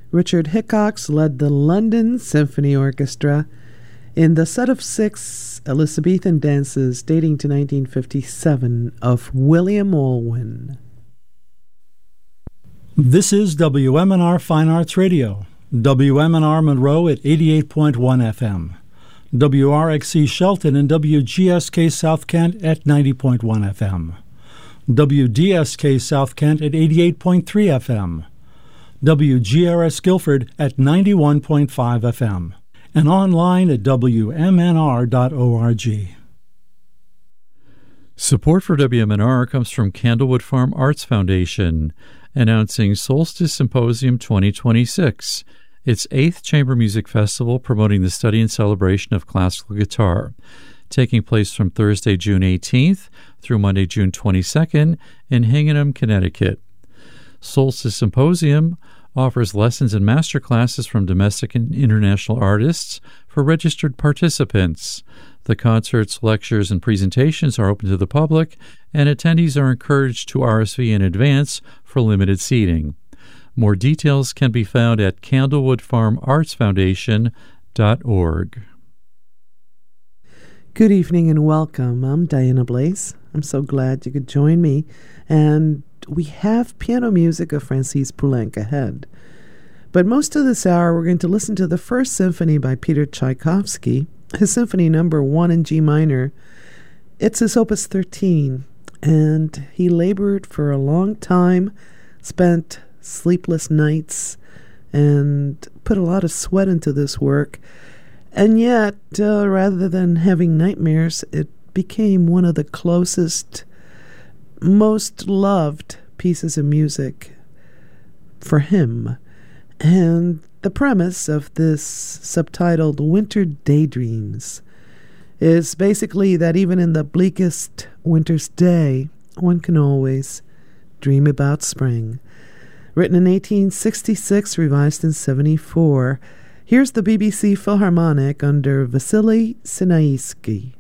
Richard Hickox led the London Symphony Orchestra in the set of 6 Elizabethan dances dating to 1957 of William Olwyn. This is WMNR Fine Arts Radio, WMNR Monroe at 88.1 FM, WRXC Shelton and WGSK South Kent at 90.1 FM, WDSK South Kent at 88.3 FM, WGRS Guilford at 91.5 FM, and online at WMNR.org. Support for WMNR comes from Candlewood Farm Arts Foundation, announcing Solstice Symposium 2026, its 8th Chamber Music Festival promoting the study and celebration of classical guitar, taking place from Thursday, June 18th through Monday, June 22nd in Hingham, Connecticut. Solstice Symposium offers lessons and master classes from domestic and international artists for registered participants. The concerts, lectures, and presentations are open to the public, and attendees are encouraged to RSVP in advance for limited seating. More details can be found at candlewoodfarmartsfoundation.org. Good evening and welcome. I'm Diana Blaze. I'm so glad you could join me. And we have piano music of Francis Poulenc ahead. But most of this hour, we're going to listen to the first symphony by Peter Tchaikovsky, his Symphony Number 1 in G minor. It's his Opus 13, and he labored for a long time, spent sleepless nights, and put a lot of sweat into this work. And yet, rather than having nightmares, it became one of the closest, most loved pieces of music for him. And the premise of this subtitled Winter Daydreams is basically that even in the bleakest winter's day, one can always dream about spring. Written in 1866, revised in 74, here's the BBC Philharmonic under Vasily Sinaisky.